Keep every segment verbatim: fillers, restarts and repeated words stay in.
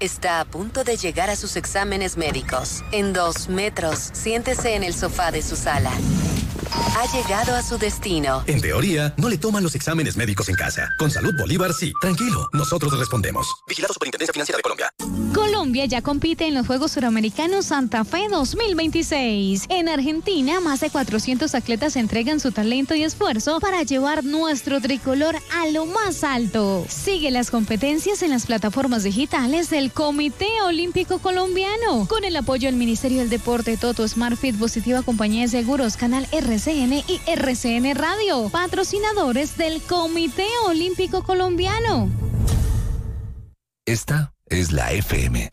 Está a punto de llegar a sus exámenes médicos. En dos metros, siéntese en el sofá de su sala. Ha llegado a su destino. En teoría, no le toman los exámenes médicos en casa. Con Salud Bolívar, sí. Tranquilo, nosotros respondemos. Vigilado Superintendencia Financiera de Colombia. Colombia ya compite en los Juegos Suramericanos Santa Fe dos mil veintiséis. En Argentina, más de cuatrocientos atletas entregan su talento y esfuerzo para llevar nuestro tricolor a lo más alto. Sigue las competencias en las plataformas digitales del Comité Olímpico Colombiano. Con el apoyo del Ministerio del Deporte, Toto, Smartfit, Positiva Compañía de Seguros, Canal R C N y R C N Radio. Patrocinadores del Comité Olímpico Colombiano. Esta es la F M.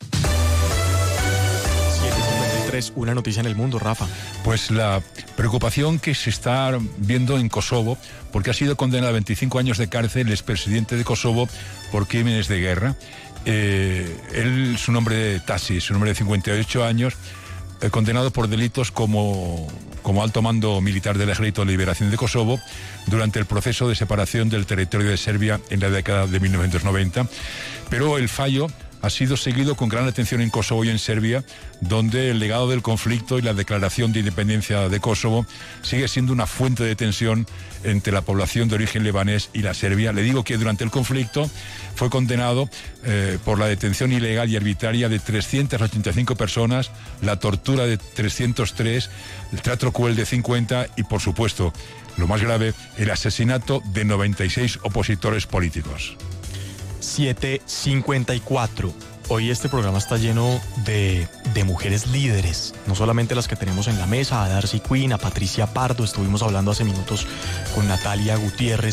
siete cincuenta y tres, una noticia en el mundo, Rafa. Pues la preocupación que se está viendo en Kosovo, porque ha sido condenado a veinticinco años de cárcel el expresidente de Kosovo por crímenes de guerra. Eh, él, su nombre Tasi, su nombre de cincuenta y ocho años, eh, condenado por delitos como, como alto mando militar del Ejército de Liberación de Kosovo durante el proceso de separación del territorio de Serbia en la década de mil novecientos noventa. Pero el fallo ha sido seguido con gran atención en Kosovo y en Serbia, donde el legado del conflicto y la declaración de independencia de Kosovo sigue siendo una fuente de tensión entre la población de origen libanés y la Serbia. Le digo que durante el conflicto fue condenado eh, por la detención ilegal y arbitraria de trescientas ochenta y cinco personas, la tortura de trescientos tres, el trato cruel de cincuenta y, por supuesto, lo más grave, el asesinato de noventa y seis opositores políticos. siete cincuenta y cuatro. Hoy este programa está lleno de, de mujeres líderes, no solamente las que tenemos en la mesa, a Darcy Quinn, a Patricia Pardo. Estuvimos hablando hace minutos con Natalia Gutiérrez,